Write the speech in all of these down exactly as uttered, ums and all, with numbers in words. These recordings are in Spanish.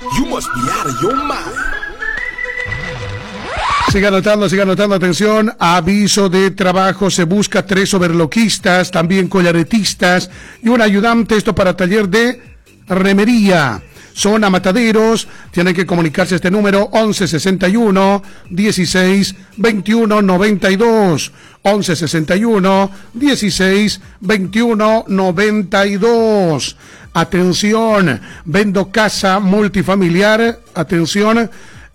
You must be out of your mind. Siga anotando, siga anotando, atención, aviso de trabajo, se busca tres overloquistas, también collaretistas y un ayudante, esto para taller de remería. Zona Mataderos, tienen que comunicarse a este número once sesenta y uno, dieciséis, veintiuno, noventa y dos, once sesenta y uno, dieciséis, veintiuno, noventa y dos. Atención, vendo casa multifamiliar, atención,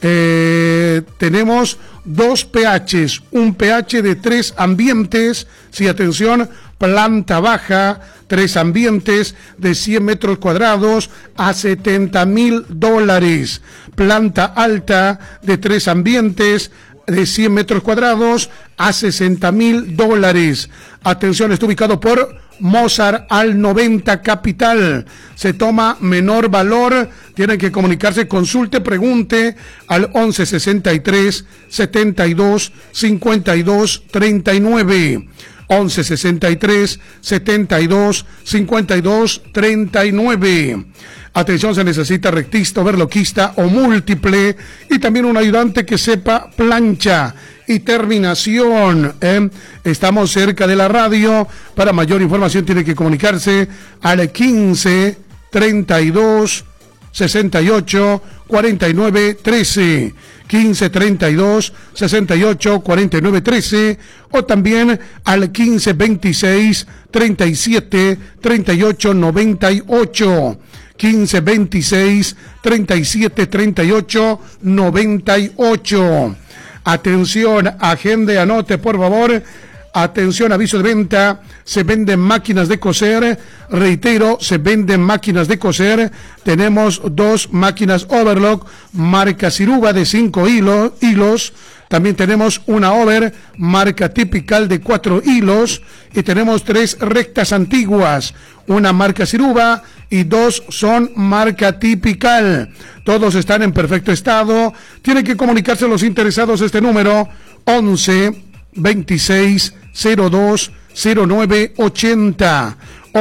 eh, tenemos dos pHs, un pH de tres ambientes, sí, atención, planta baja, tres ambientes de cien metros cuadrados a setenta mil dólares. Planta alta de tres ambientes de cien metros cuadrados a sesenta mil dólares. Atención, está ubicado por Mozart al noventa Capital. Se toma menor valor. Tienen que comunicarse, consulte, pregunte al once sesenta y tres, setenta y dos, cincuenta y dos, treinta y nueve. once sesenta y tres, setenta y dos, cincuenta y dos, treinta y nueve. Atención, se necesita rectista, overloquista o múltiple y también un ayudante que sepa plancha y terminación. ¿eh? Estamos cerca de la radio. Para mayor información tiene que comunicarse al quince, treinta y dos, sesenta y ocho, cuarenta y nueve, trece. quince, treinta y dos, sesenta y ocho, cuarenta y nueve, trece o también al quince, veintiséis, treinta y siete, treinta y ocho, noventa y ocho. quince, veintiséis, treinta y siete, treinta y ocho, noventa y ocho. Atención, agende, anote por favor. Atención, aviso de venta, se venden máquinas de coser, reitero, se venden máquinas de coser, tenemos dos máquinas Overlock, marca Ciruba de cinco hilo, hilos, también tenemos una Over, marca Typical de cuatro hilos, y tenemos tres rectas antiguas, una marca Ciruba y dos son marca Typical, todos están en perfecto estado. Tienen que comunicarse los interesados a este número, once, veintiséis, cero dos, cero nueve, ochenta,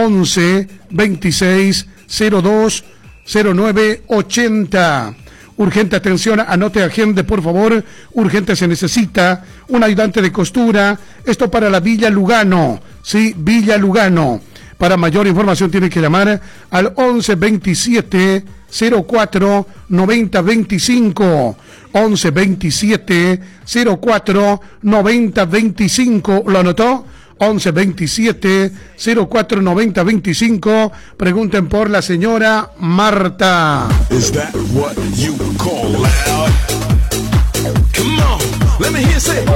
once, veintiséis, cero dos, cero nueve, ochenta. Urgente atención, anote agente por favor, urgente se necesita un ayudante de costura, esto para la Villa Lugano, sí, Villa Lugano. Para mayor información tiene que llamar al once, veintisiete, cero cuatro, noventa, veinticinco, once, veintisiete, cero cuatro, noventa, veinticinco, ¿lo anotó? once, veintisiete, cero cuatro, noventa, veinticinco, pregunten por la señora Marta. Is that what you call loud? Come on, let me hear you say.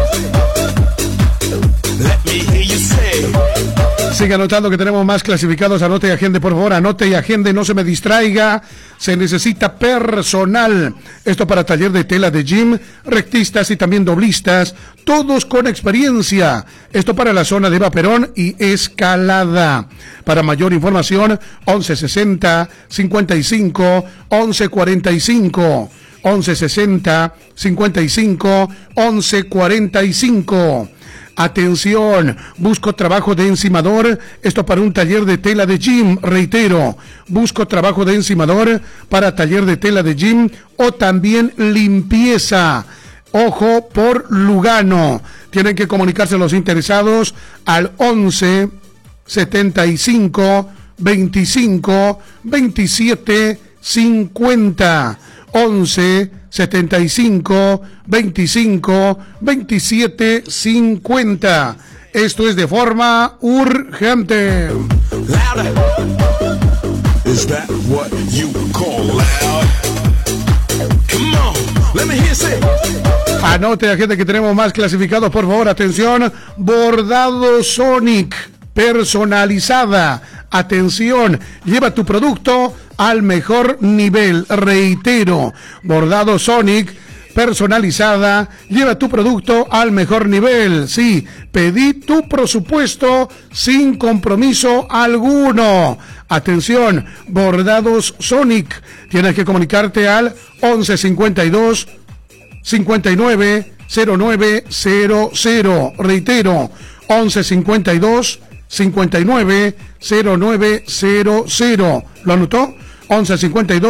Let me hear you say. Sigue anotando que tenemos más clasificados. Anote y agende, por favor, anote y agende, no se me distraiga. Se necesita personal. Esto para taller de tela de gym, rectistas y también doblistas, todos con experiencia. Esto para la zona de Vaperón y Escalada. Para mayor información, once sesenta, cincuenta y cinco, once cuarenta y cinco. once sesenta, cincuenta y cinco, once cuarenta y cinco. Atención, busco trabajo de encimador, esto para un taller de tela de gym, reitero, busco trabajo de encimador para taller de tela de gym o también limpieza. Ojo por Lugano. Tienen que comunicarse los interesados al once, setenta y cinco, veinticinco, veintisiete, cincuenta. once, setenta y cinco, veinticinco, veintisiete, cincuenta. Esto es de forma urgente. Is that what you call loud? Come on, let me hear you say. Anote a gente que tenemos más clasificados, por favor, atención, bordado Sonic, personalizada. Atención, lleva tu producto al mejor nivel, reitero, bordado Sonic, personalizada, lleva tu producto al mejor nivel, sí, pedí tu presupuesto sin compromiso alguno. Atención, bordados Sonic, tienes que comunicarte al once cincuenta y dos, cincuenta y nueve, cero nueve cero cero, reitero, once cincuenta y dos, cincuenta y nueve, cero nueve cero cero. ¿Lo anotó? once cincuenta y dos